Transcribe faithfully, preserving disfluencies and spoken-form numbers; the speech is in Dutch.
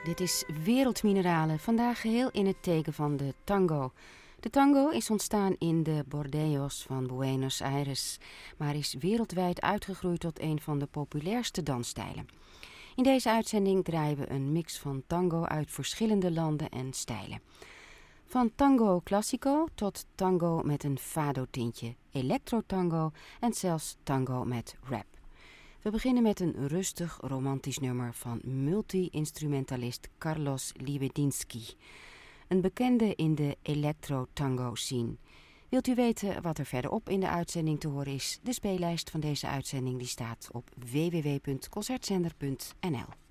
Dit is Wereldmineralen, vandaag geheel in het teken van de tango. De tango is ontstaan in de bordellos van Buenos Aires, maar is wereldwijd uitgegroeid tot een van de populairste dansstijlen. In deze uitzending draaien we een mix van tango uit verschillende landen en stijlen. Van tango classico tot tango met een fado-tintje, electro-tango en zelfs tango met rap. We beginnen met een rustig romantisch nummer van multi-instrumentalist Carlos Libedinsky, een bekende in de electro-tango scene. Wilt u weten wat er verderop in de uitzending te horen is? De speellijst van deze uitzending die staat op w w w punt concertzender punt n l.